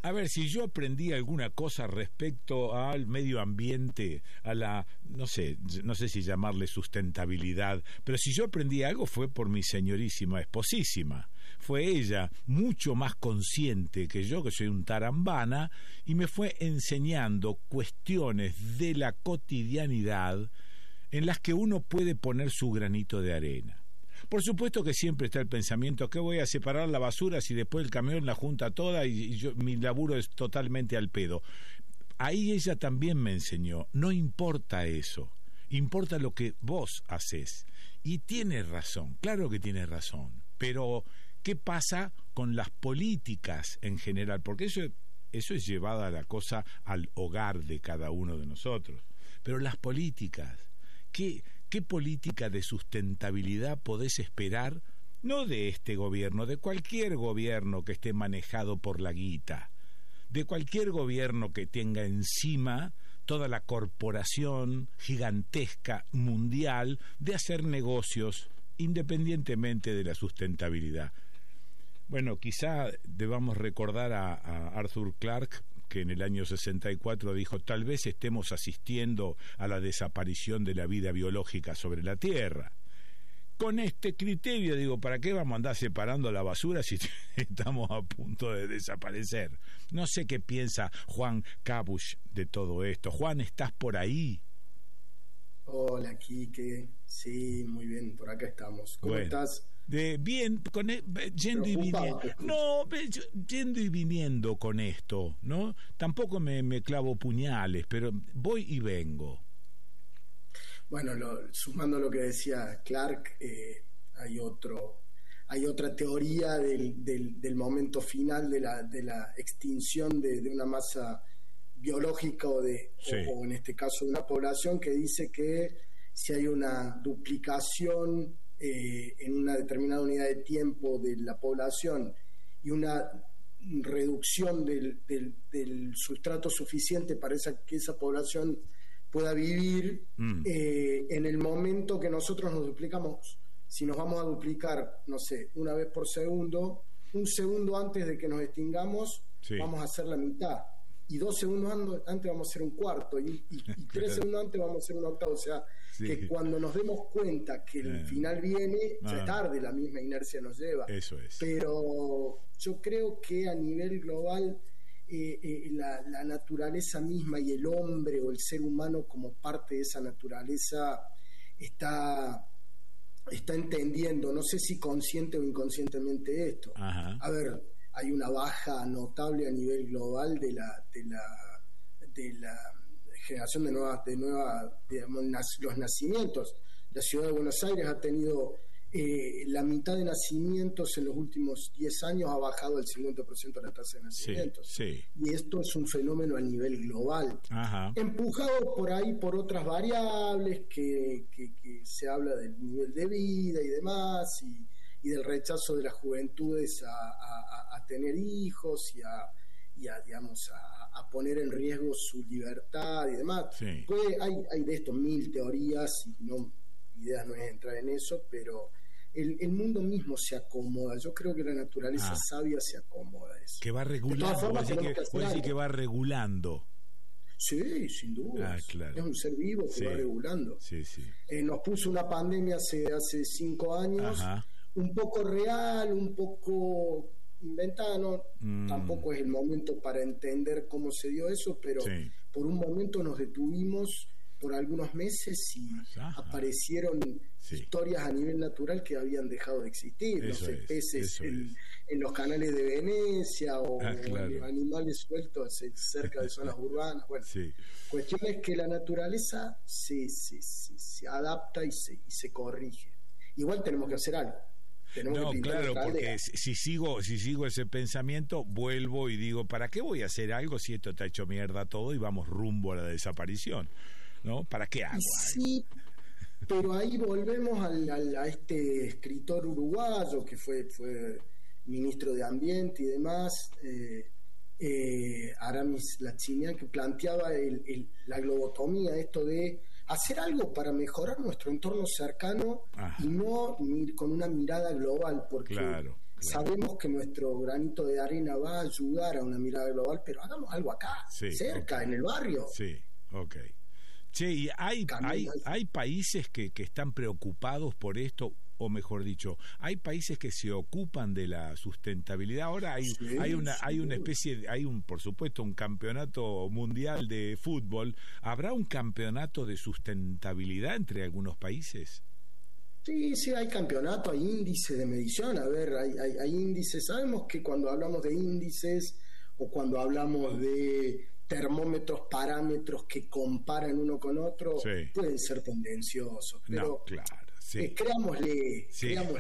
A ver, si yo aprendí alguna cosa respecto al medio ambiente, a la, no sé si llamarle sustentabilidad, pero si yo aprendí algo fue por mi señorísima esposísima. Fue ella mucho más consciente que soy un tarambana, y me fue enseñando cuestiones de la cotidianidad en las que uno puede poner su granito de arena. Por supuesto que siempre está el pensamiento: ¿qué voy a separar la basura si después el camión la junta toda y mi laburo es totalmente al pedo? Ahí ella también me enseñó: no importa eso, importa lo que vos haces. Y tiene razón, claro que tiene razón, pero ¿qué pasa con las políticas en general? Porque eso es llevada la cosa al hogar de cada uno de nosotros. Pero las políticas, ¿qué política de sustentabilidad podés esperar? No de este gobierno, de cualquier gobierno que esté manejado por la guita, de cualquier gobierno que tenga encima toda la corporación gigantesca mundial de hacer negocios independientemente de la sustentabilidad. Bueno, quizá debamos recordar a Arthur Clarke, que en el año 64 dijo: tal vez estemos asistiendo a la desaparición de la vida biológica sobre la Tierra. Con este criterio, digo, ¿para qué vamos a andar separando la basura si estamos a punto de desaparecer? No sé qué piensa Juan Cabush de todo esto. Juan, ¿estás por ahí? Hola, Quique. Sí, muy bien, por acá estamos. ¿Cómo estás? Bien, yendo y viniendo. No, yendo y viniendo con esto, ¿no? Tampoco me clavo puñales, pero voy y vengo. Bueno, sumando lo que decía Clark, hay otra teoría del momento final de la extinción de una masa biológica o en este caso de una población, que dice que si hay una duplicación en una determinada unidad de tiempo de la población y una reducción del sustrato suficiente para que esa población pueda vivir, en el momento que nosotros nos duplicamos, si nos vamos a duplicar, no sé, una vez por segundo, un segundo antes de que nos extingamos, vamos a hacer la mitad, y 2 segundos antes vamos a hacer un cuarto, y 3 segundos antes vamos a hacer un octavo. O sea, que cuando nos demos cuenta que el final viene, ya es tarde, la misma inercia nos lleva. Eso es. Pero yo creo que a nivel global, la naturaleza misma y el hombre o el ser humano como parte de esa naturaleza está entendiendo, no sé si consciente o inconscientemente, esto. Ajá. A ver, hay una baja notable a nivel global de la generación de los nacimientos. La ciudad de Buenos Aires ha tenido la mitad de nacimientos en los últimos 10 años, ha bajado el 50% de la tasa de nacimientos. Sí. Y esto es un fenómeno a nivel global. Ajá. Empujado por ahí por otras variables que se habla del nivel de vida y demás, y del rechazo de las juventudes a tener hijos y a poner en riesgo su libertad y demás. Sí. Pues hay de esto 1000 teorías, y no, mi idea no es entrar en eso, pero el mundo mismo se acomoda. Yo creo que la naturaleza sabia se acomoda a eso. Que va regulando, que va regulando. Sí, sin duda. Claro. Es un ser vivo que va regulando. Sí. Nos puso una pandemia hace 5 años. Ajá. Un poco real, un poco inventada, ¿no? Tampoco es el momento para entender cómo se dio eso, pero por un momento nos detuvimos por algunos meses y aparecieron historias a nivel natural que habían dejado de existir, peces en los canales de Venecia o animales sueltos cerca de zonas urbanas. Bueno, cuestión es que la naturaleza se adapta y se corrige. Igual tenemos que hacer algo. No, claro, porque si sigo ese pensamiento, vuelvo y digo, ¿para qué voy a hacer algo si esto está hecho mierda todo y vamos rumbo a la desaparición? ¿No? ¿Para qué hago algo? Sí, pero ahí volvemos a este escritor uruguayo que fue ministro de Ambiente y demás, Aramis Lachinian, que planteaba la globotomía, esto de hacer algo para mejorar nuestro entorno cercano y no con una mirada global, porque Sabemos que nuestro granito de arena va a ayudar a una mirada global, pero hagamos algo acá, cerca, en el barrio. Sí, ok. Che, ¿y hay países que están preocupados por esto? O mejor dicho, hay países que se ocupan de la sustentabilidad. Ahora hay una especie, por supuesto, un campeonato mundial de fútbol. ¿Habrá un campeonato de sustentabilidad entre algunos países? Sí, hay campeonato, hay índices de medición. A ver, hay índices. Sabemos que cuando hablamos de índices o cuando hablamos de termómetros, parámetros que comparan uno con otro, pueden ser tendenciosos. Pero no, claro. Sí. Creámosle.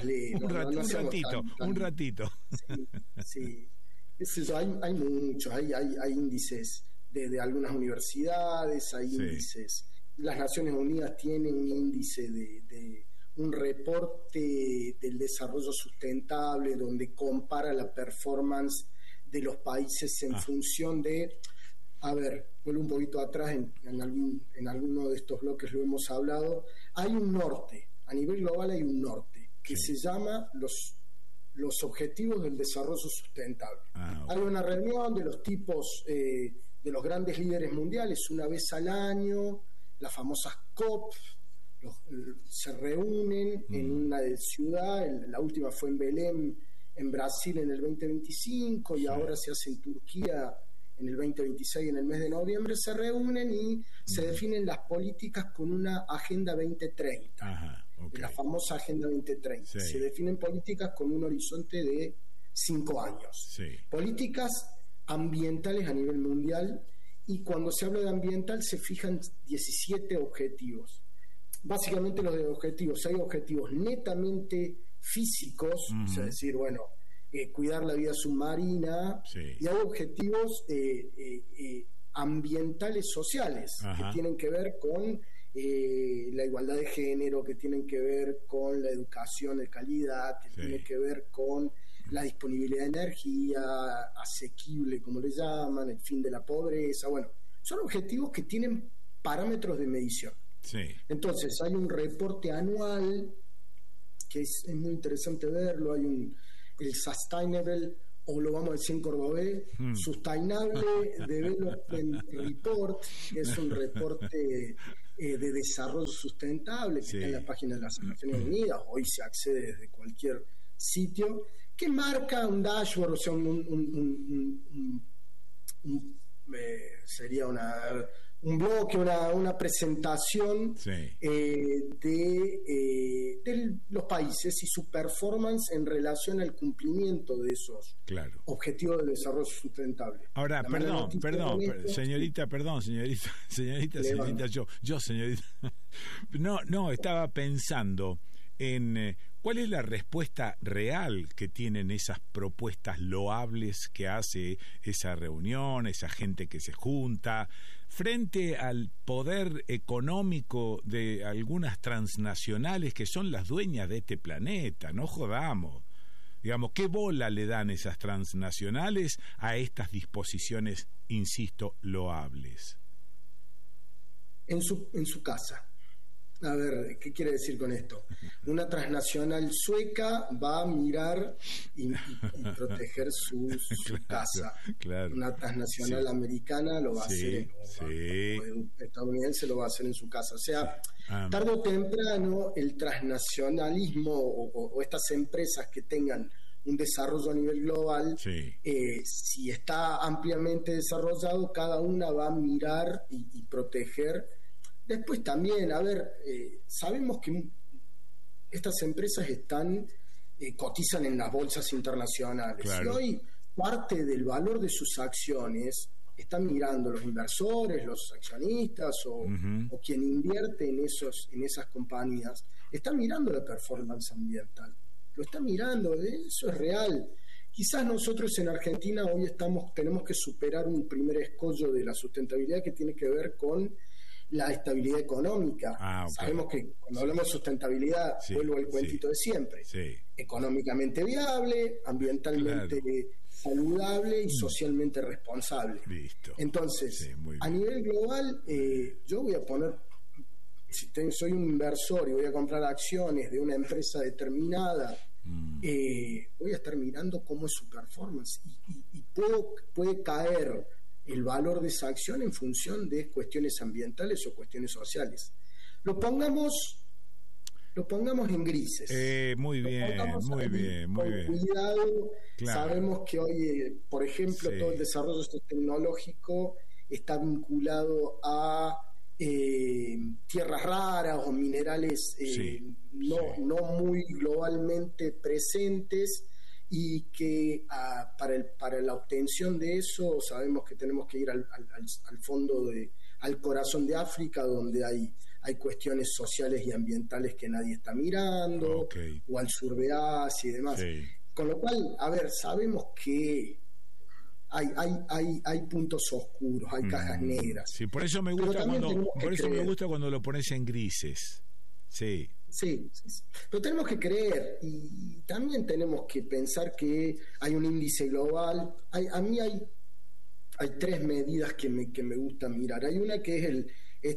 Un ratito. Sí. Hay muchos, hay índices de algunas universidades, hay índices. Las Naciones Unidas tienen un índice de un reporte del desarrollo sustentable donde compara la performance de los países en función de... A ver, vuelvo un poquito atrás, en alguno de estos bloques lo hemos hablado. Hay un norte. A nivel global hay un norte que se llama los Objetivos del Desarrollo Sustentable. Hay una reunión de los tipos, de los grandes líderes mundiales, una vez al año, las famosas COP, se reúnen en una ciudad, la última fue en Belén, en Brasil, en el 2025, y ahora se hace en Turquía en el 2026, en el mes de noviembre. Se reúnen y se definen las políticas con una Agenda 2030. La famosa Agenda 2030. Se definen políticas con un horizonte de 5 años. Políticas ambientales a nivel mundial, y cuando se habla de ambiental se fijan 17 objetivos. Básicamente los de objetivos, hay objetivos netamente físicos, es decir, cuidar la vida submarina, y hay objetivos ambientales sociales que tienen que ver con la igualdad de género, que tienen que ver con la educación de calidad, que tienen que ver con la disponibilidad de energía asequible, como le llaman, el fin de la pobreza. Son objetivos que tienen parámetros de medición. Entonces hay un reporte anual que es muy interesante verlo. Hay el Sustainable, o lo vamos a decir en cordobés, Sustainable Development Report, que es un reporte de desarrollo sustentable que está en la página de las Naciones Unidas. Hoy se accede desde cualquier sitio, que marca un dashboard, o sea, sería un bloque, una presentación de los países y su performance en relación al cumplimiento de esos objetivos de desarrollo sustentable. Ahora, perdón, señorita, No, estaba pensando en cuál es la respuesta real que tienen esas propuestas loables que hace esa reunión, esa gente que se junta, frente al poder económico de algunas transnacionales que son las dueñas de este planeta. No jodamos. Digamos, ¿qué bola le dan esas transnacionales a estas disposiciones, insisto, loables? En su casa. A ver, ¿qué quiere decir con esto? Una transnacional sueca va a mirar y proteger su casa. Una transnacional americana lo va a hacer, o estadounidense lo va a hacer en su casa. O sea, tarde o temprano el transnacionalismo o estas empresas que tengan un desarrollo a nivel global, si está ampliamente desarrollado, cada una va a mirar y proteger. Después también, sabemos que estas empresas cotizan en las bolsas internacionales. Y hoy parte del valor de sus acciones están mirando los inversores, los accionistas o quien invierte en esas compañías, están mirando la performance ambiental. Lo están mirando, eso es real. Quizás nosotros en Argentina hoy tenemos que superar un primer escollo de la sustentabilidad que tiene que ver con la estabilidad económica. Sabemos que cuando hablamos de sustentabilidad, vuelvo al cuentito de siempre, económicamente viable, ambientalmente saludable y socialmente responsable. Entonces, a nivel global, yo voy a poner, si soy un inversor y voy a comprar acciones de una empresa determinada voy a estar mirando cómo es su performance y puede caer el valor de esa acción en función de cuestiones ambientales o cuestiones sociales. Lo pongamos en grises. Muy bien. Cuidado. Claro. Sabemos que hoy, por ejemplo, todo el desarrollo tecnológico está vinculado a tierras raras o minerales no muy globalmente presentes, y que para la obtención de eso sabemos que tenemos que ir al fondo al corazón de África, donde hay cuestiones sociales y ambientales que nadie está mirando, o al sur de Asia y demás. Con lo cual, a ver, sabemos que hay puntos oscuros, hay cajas negras. Sí, por eso me gusta cuando lo pones en grises. Sí. Sí. Pero tenemos que creer, y también tenemos que pensar que hay un índice global. A mí hay 3 medidas que me gusta mirar. Hay una que es el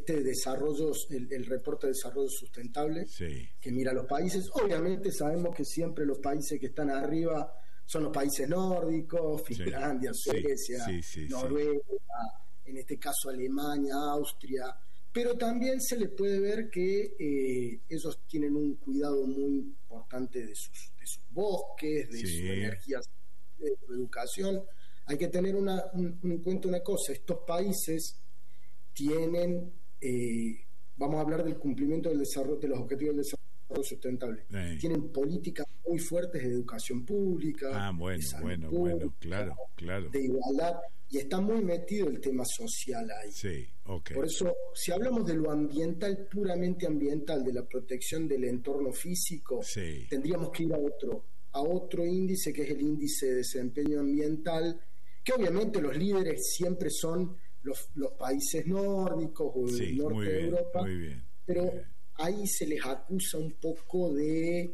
reporte de desarrollo sustentable, que mira a los países. Obviamente sabemos que siempre los países que están arriba son los países nórdicos, Finlandia, Suecia, Noruega, en este caso Alemania, Austria, pero también se les puede ver que ellos tienen un cuidado muy importante de sus bosques, de sus energías, de su educación. Hay que tener en cuenta una cosa: estos países tienen, vamos a hablar del cumplimiento del desarrollo, de los objetivos del desarrollo sustentable. Tienen políticas muy fuertes de educación pública, de salud pública, claro, de igualdad, y está muy metido el tema social ahí. Por eso, si hablamos de lo ambiental, puramente ambiental, de la protección del entorno físico, tendríamos que ir a otro índice, que es el índice de desempeño ambiental, que obviamente los líderes siempre son los países nórdicos o el norte de Europa, pero ahí se les acusa un poco de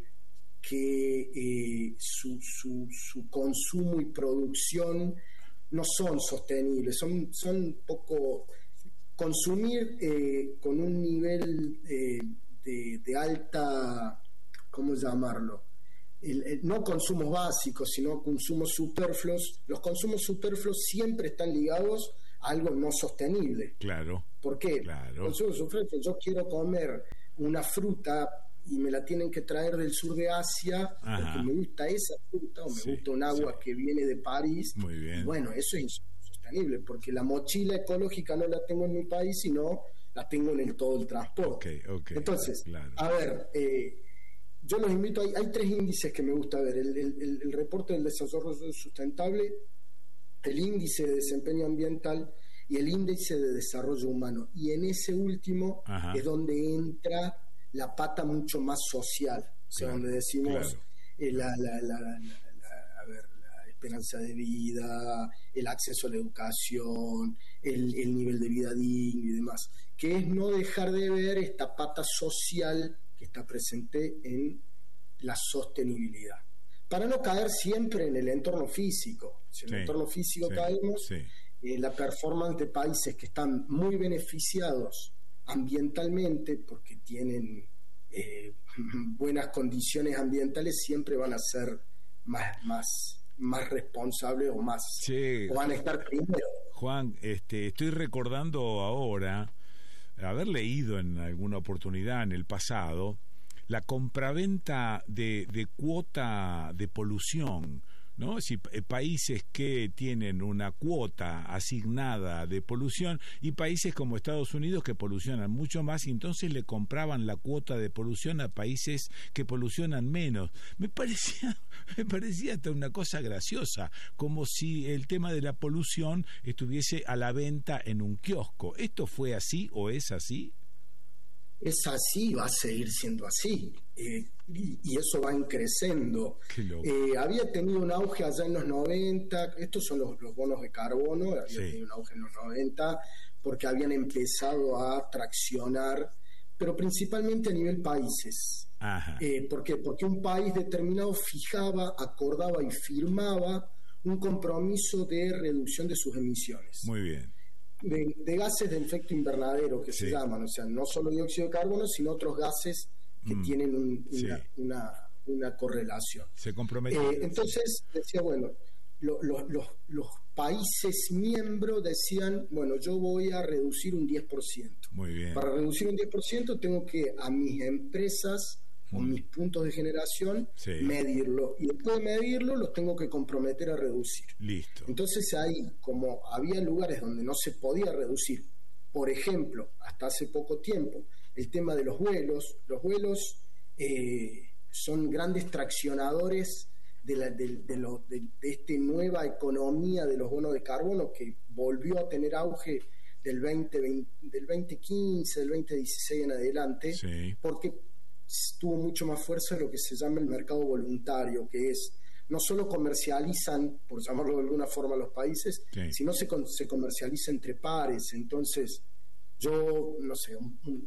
que su consumo y producción no son sostenibles, son un poco consumir con un nivel de alta, ¿cómo llamarlo? No consumos básicos, sino consumos superfluos. Los consumos superfluos siempre están ligados a algo no sostenible. ¿Por qué? Consumo superfluo: yo quiero comer una fruta y me la tienen que traer del sur de Asia, porque me gusta esa fruta, o me gusta un agua que viene de París. Muy bien. Bueno, eso es insostenible, porque la mochila ecológica no la tengo en mi país, sino la tengo en todo el transporte. Entonces, a ver, yo los invito, hay 3 índices que me gusta ver: el reporte del desarrollo sustentable, el índice de desempeño ambiental y el índice de desarrollo humano. Y en ese último es donde entra la pata mucho más social, o sea, donde decimos la esperanza de vida, el acceso a la educación, el nivel de vida digno y demás, que es no dejar de ver esta pata social que está presente en la sostenibilidad, para no caer siempre en el entorno físico. Si en el entorno físico caemos, la performance de países que están muy beneficiados ambientalmente, porque tienen buenas condiciones ambientales, siempre van a ser más responsables o van a estar primero. Juan, estoy recordando ahora haber leído en alguna oportunidad en el pasado la compraventa de cuota de polución, ¿no? Si países que tienen una cuota asignada de polución y países como Estados Unidos que polucionan mucho más, y entonces le compraban la cuota de polución a países que polucionan menos. Me parecía hasta una cosa graciosa, como si el tema de la polución estuviese a la venta en un kiosco. ¿Esto fue así o es así? Es así, va a seguir siendo así, y eso va creciendo. Había tenido un auge allá en los 90, estos son los bonos de carbono, había tenido un auge en los 90 porque habían empezado a traccionar, pero principalmente a nivel países. ¿Por qué? Porque un país determinado acordaba y firmaba un compromiso de reducción de sus emisiones. Muy bien. De gases de efecto invernadero, que se llaman, o sea, no solo dióxido de carbono, sino otros gases que tienen una correlación. Se compromete. Entonces decía, bueno, los países miembros decían, bueno, yo voy a reducir un 10%. Muy bien. Para reducir un 10% tengo que a mis empresas o mis puntos de generación medirlo. Y después de medirlo los tengo que comprometer a reducir. Listo. Entonces ahí, como había lugares donde no se podía reducir, por ejemplo, hasta hace poco tiempo, el tema de los vuelos. Los vuelos son grandes traccionadores de esta nueva economía de los bonos de carbono que volvió a tener auge del 2015, del 2016 en adelante, porque tuvo mucho más fuerza lo que se llama el mercado voluntario, que es no solo comercializan, por llamarlo de alguna forma, los países, sino se comercializa entre pares. Entonces, yo, no sé,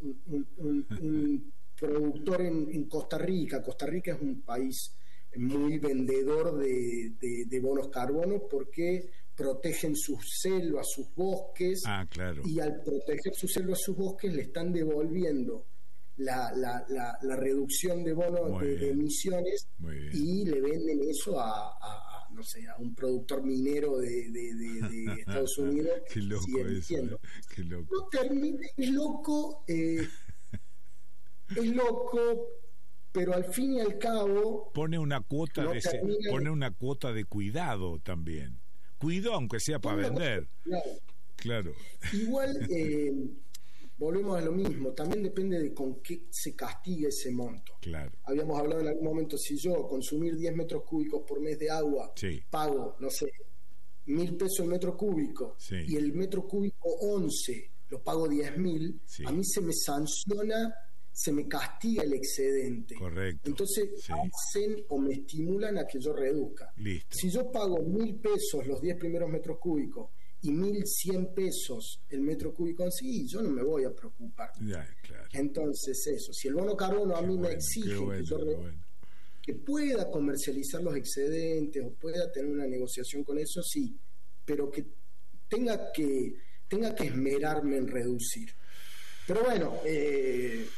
un productor en Costa Rica es un país muy vendedor de bonos carbono porque protegen sus selvas, sus bosques, claro. Y al proteger sus selvas, sus bosques, le están devolviendo la reducción de bonos de emisiones, y le venden eso a no sé, a un productor minero de Estados Unidos. Qué loco eso, qué loco. No termina, es loco, pero al fin y al cabo pone una cuota pone una cuota de cuidado también. Cuido aunque sea para vender. Claro. Igual volvemos a lo mismo, también depende de con qué se castigue ese monto. Claro. Habíamos hablado en algún momento, si yo consumir 10 metros cúbicos por mes de agua, pago, no sé, 1.000 pesos el metro cúbico, y el metro cúbico 11 lo pago 10.000, a mí se me sanciona, se me castiga el excedente. Correcto. Entonces hacen o me estimulan a que yo reduzca. Listo. Si yo pago 1.000 pesos los 10 primeros metros cúbicos y 1.100 pesos el metro cúbico, sí, yo no me voy a preocupar. Claro. Entonces eso, si el bono carbono a mí me exige que pueda comercializar los excedentes o pueda tener una negociación con eso, sí, pero que tenga que esmerarme en reducir. Pero bueno, el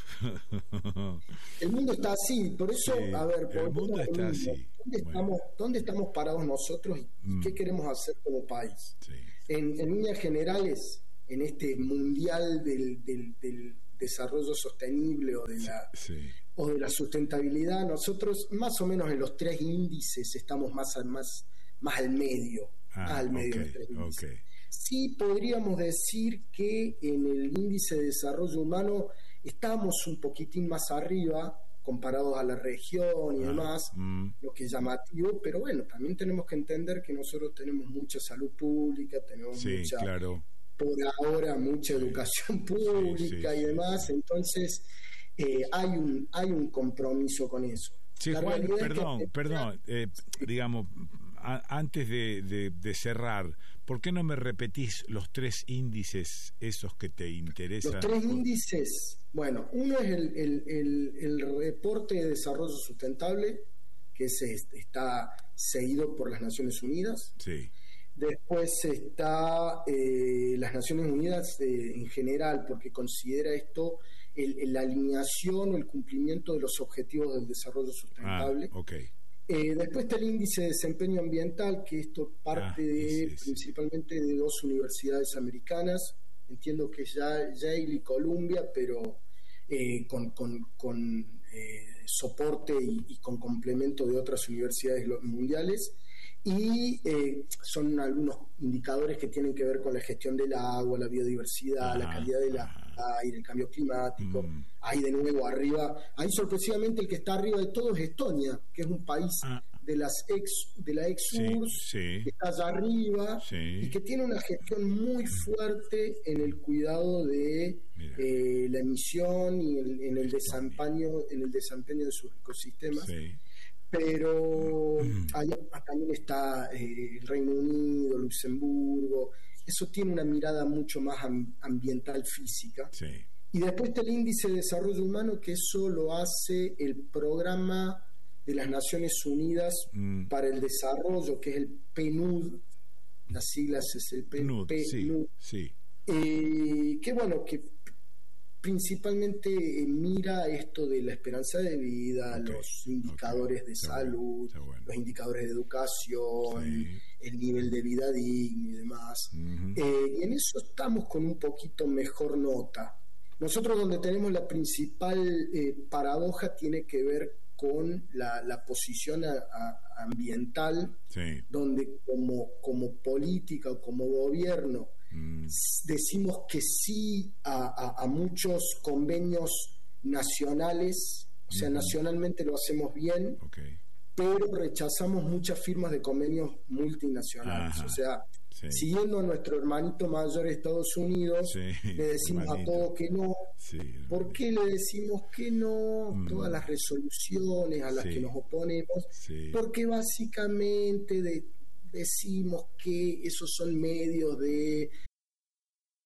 mundo está así, por eso, a ver, el mundo está así. ¿Dónde estamos parados nosotros y qué queremos hacer como país? En líneas generales, en este mundial del desarrollo sostenible o de la sustentabilidad, nosotros más o menos en los 3 índices estamos más al medio. De los 3 índices. Sí podríamos decir que en el índice de desarrollo humano estamos un poquitín más arriba comparados a la región y demás, lo que es llamativo, pero bueno, también tenemos que entender que nosotros tenemos mucha salud pública, tenemos por ahora mucha educación pública y demás, entonces hay un compromiso con eso. Sí, Juan, perdón, digamos, antes de cerrar, ¿por qué no me repetís los 3 índices esos que te interesan? Los 3 índices, bueno, uno es el reporte de desarrollo sustentable, que está seguido por las Naciones Unidas. Después está las Naciones Unidas en general, porque considera esto la alineación o el cumplimiento de los objetivos del desarrollo sustentable. Después está el índice de desempeño ambiental, que esto parte principalmente de 2 universidades americanas, entiendo que es Yale y Columbia, pero con soporte y con complemento de otras universidades mundiales, y son algunos indicadores que tienen que ver con la gestión del agua, la biodiversidad, la calidad del aire, el cambio climático. Ahí de nuevo arriba, ahí sorpresivamente el que está arriba de todo es Estonia, que es un país de la ex-URSS, que está allá arriba y que tiene una gestión muy fuerte en el cuidado de la emisión y en el desempeño de sus ecosistemas. Pero también está el Reino Unido, Luxemburgo. Eso tiene una mirada mucho más ambiental, física. Y después está el índice de desarrollo humano, que eso lo hace el programa de las Naciones Unidas para el desarrollo, que es el PNUD, las siglas es el PNUD. Que bueno, que principalmente mira esto de la esperanza de vida, los indicadores de salud, los indicadores de educación, el nivel de vida digno y demás. Y en eso estamos con un poquito mejor nota. Nosotros donde tenemos la principal paradoja tiene que ver con la posición ambiental, donde como política o como gobierno decimos que sí a muchos convenios nacionales, o sea, nacionalmente lo hacemos bien, pero rechazamos muchas firmas de convenios multinacionales. O sea, siguiendo a nuestro hermanito mayor de Estados Unidos, le decimos a todo que no. ¿Por qué le decimos que no? Todas las resoluciones a las que nos oponemos, porque básicamente decimos que esos son medios de